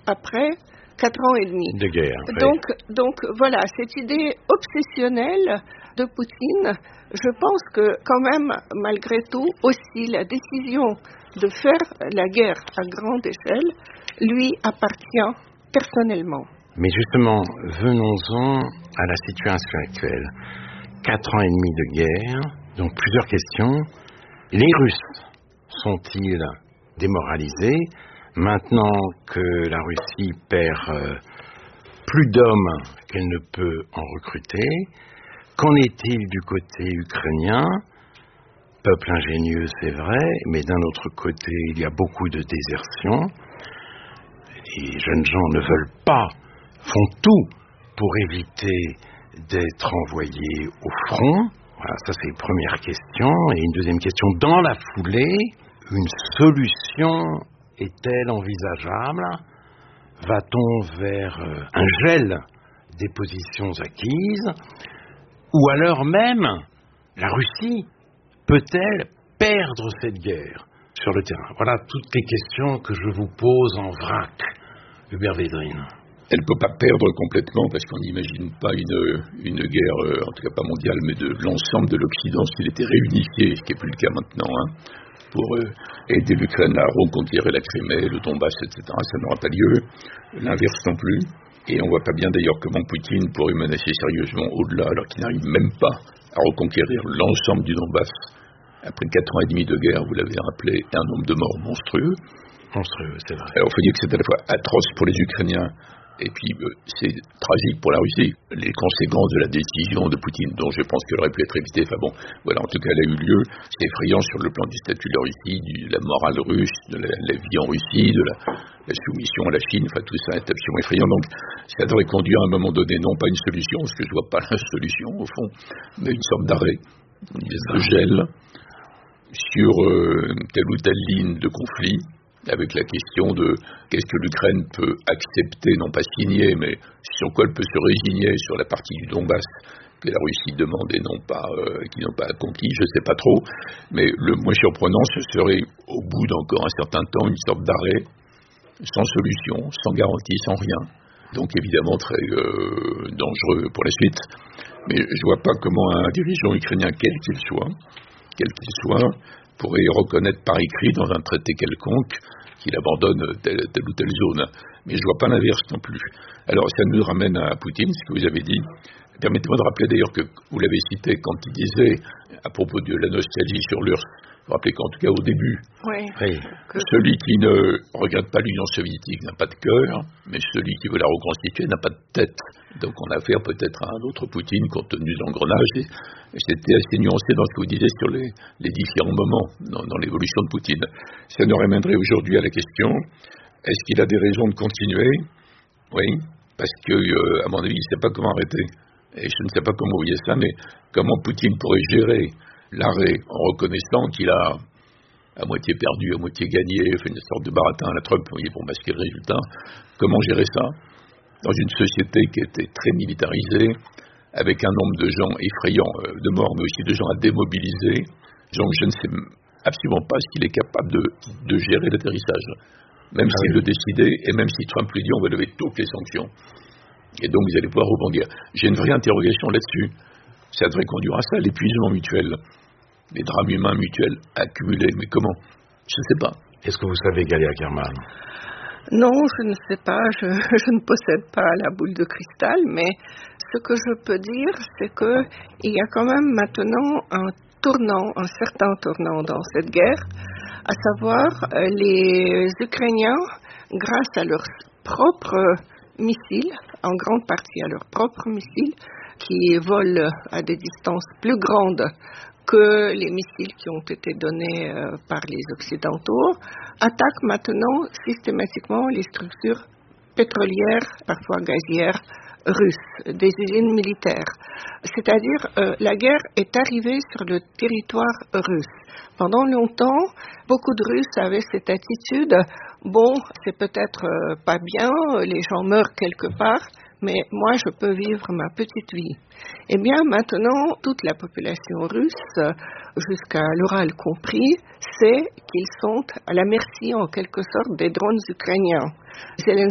après 4 ans et demi. De guerre. Donc voilà, cette idée obsessionnelle de Poutine, je pense que quand même, malgré tout, aussi la décision de faire la guerre à grande échelle lui appartient personnellement. Mais justement, venons-en à la situation actuelle. 4 ans et demi de guerre, donc plusieurs questions. Les Russes sont-ils démoralisés maintenant que la Russie perd plus d'hommes qu'elle ne peut en recruter? Qu'en est-il du côté ukrainien? Peuple ingénieux, c'est vrai, mais d'un autre côté, il y a beaucoup de désertion. Les jeunes gens ne veulent pas, font tout pour éviter d'être envoyés au front. Voilà, ça c'est une première question. Et une deuxième question, dans la foulée, une solution est-elle envisageable? Va-t-on vers un gel des positions acquises? Ou alors même, la Russie peut-elle perdre cette guerre sur le terrain? Voilà toutes les questions que je vous pose en vrac, Hubert Védrine. Elle ne peut pas perdre complètement parce qu'on n'imagine pas une guerre, en tout cas pas mondiale, mais de l'ensemble de l'Occident s'il était réunifié, ce qui n'est plus le cas maintenant, pour aider l'Ukraine à reconquérir la Crimée, le Donbass, etc. Ça n'aura pas lieu. L'inverse non plus. Et on ne voit pas bien d'ailleurs comment Poutine pourrait menacer sérieusement au-delà, alors qu'il n'arrive même pas à reconquérir l'ensemble du Donbass. Après 4 ans et demi de guerre, vous l'avez rappelé, et un nombre de morts monstrueux. Monstrueux, c'est vrai. Alors il faut dire que c'est à la fois atroce pour les Ukrainiens, et puis c'est tragique pour la Russie. Les conséquences de la décision de Poutine, dont je pense qu'elle aurait pu être évitée, enfin bon, voilà, en tout cas elle a eu lieu. C'est effrayant sur le plan du statut de la Russie, de la morale russe, de la vie en Russie, de la soumission à la Chine, enfin tout ça est absolument effrayant. Donc ça devrait conduire à un moment donné, non pas une solution, parce que je vois pas la solution au fond, mais une sorte d'arrêt, de gel sur telle ou telle ligne de conflit, avec la question de qu'est-ce que l'Ukraine peut accepter, non pas signer, mais sur quoi elle peut se résigner sur la partie du Donbass que la Russie demande et non pas, qu'ils n'ont pas accompli, je ne sais pas trop. Mais le moins surprenant, ce serait, au bout d'encore un certain temps, une sorte d'arrêt, sans solution, sans garantie, sans rien. Donc évidemment très dangereux pour la suite. Mais je ne vois pas comment un dirigeant ukrainien, quel qu'il soit, pourrait reconnaître par écrit dans un traité quelconque qu'il abandonne telle ou telle zone. Mais je ne vois pas l'inverse non plus. Alors ça nous ramène à Poutine, ce que vous avez dit. Permettez-moi de rappeler d'ailleurs que vous l'avez cité quand il disait, à propos de la nostalgie sur l'URSS, vous rappelez qu'en tout cas au début, celui qui ne regrette pas l'Union soviétique n'a pas de cœur, mais celui qui veut la reconstituer n'a pas de tête. Donc on a affaire peut-être à un autre Poutine compte tenu de l'engrenage. Et c'était assez nuancé dans ce que vous disiez sur les différents moments dans l'évolution de Poutine. Ça nous ramènerait aujourd'hui à la question, est-ce qu'il a des raisons de continuer? Oui, parce que, à mon avis, il ne sait pas comment arrêter. Et je ne sais pas comment vous voyez ça, mais comment Poutine pourrait gérer l'arrêt en reconnaissant qu'il a à moitié perdu, à moitié gagné, fait une sorte de baratin à la Trump, vous voyez, pour masquer le résultat. Comment gérer ça dans une société qui était très militarisée, avec un nombre de gens effrayants, de morts, mais aussi de gens à démobiliser. Donc je ne sais absolument pas ce qu'il est capable de gérer l'atterrissage. Même s'il le décidait, et même si Trump lui dit on va lever toutes les sanctions. Et donc vous allez pouvoir rebondir. J'ai une vraie interrogation là-dessus. Ça devrait conduire à ça, l'épuisement mutuel. Les drames humains mutuels accumulés. Mais comment? Je ne sais pas. Est-ce que vous savez, Galia Kerman? Non, je ne sais pas. Je ne possède pas la boule de cristal, mais ce que je peux dire, c'est qu'il y a quand même maintenant un certain tournant dans cette guerre, à savoir les Ukrainiens, grâce à leurs propres missiles, en grande partie à leurs propres missiles, qui volent à des distances plus grandes que les missiles qui ont été donnés par les Occidentaux, attaquent maintenant systématiquement les structures pétrolières, parfois gazières, russes, des usines militaires. C'est-à-dire, la guerre est arrivée sur le territoire russe. Pendant longtemps, beaucoup de Russes avaient cette attitude, bon, c'est peut-être pas bien, les gens meurent quelque part, mais moi, je peux vivre ma petite vie. Eh bien, maintenant, toute la population russe, jusqu'à l'Ural compris, sait qu'ils sont à la merci, en quelque sorte, des drones ukrainiens. Zelensky